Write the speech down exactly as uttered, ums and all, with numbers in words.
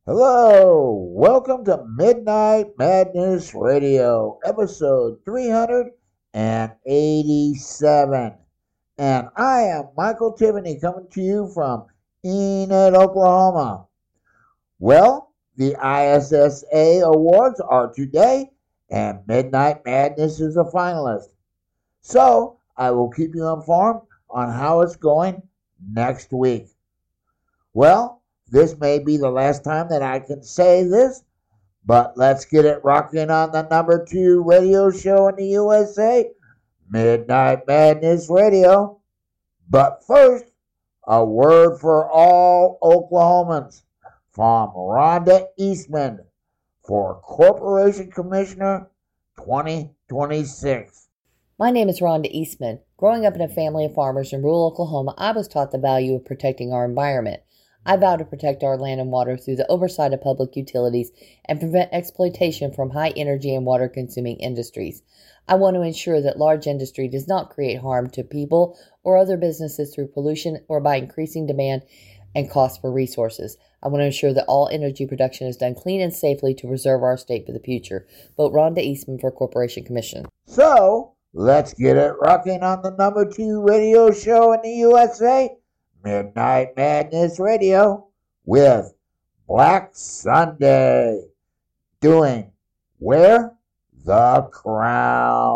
Hello, welcome to Midnight Madness Radio, episode three hundred eighty-seven. And I am Michael Tiffany coming to you from Enid, Oklahoma. Well, the I S S A Awards are today, and Midnight Madness is a finalist. So I will keep you informed on how it's going next week. Well, this may be the last time that I can say this, but let's get it rocking on the number two radio show in the U S A, Midnight Madness Radio. But first, a word for all Oklahomans from Rhonda Eastman for Corporation Commissioner twenty twenty-six. My name is Rhonda Eastman. Growing up in a family of farmers in rural Oklahoma, I was taught the value of protecting our environment. I vow to protect our land and water through the oversight of public utilities and prevent exploitation from high energy and water consuming industries. I want to ensure that large industry does not create harm to people or other businesses through pollution or by increasing demand and cost for resources. I want to ensure that all energy production is done clean and safely to preserve our state for the future. Vote Rhonda Eastman for Corporation Commission. So, let's get it rocking on the number two radio show in the U S A, Midnight Madness Radio, with Black Sunday, doing Wear the Crown.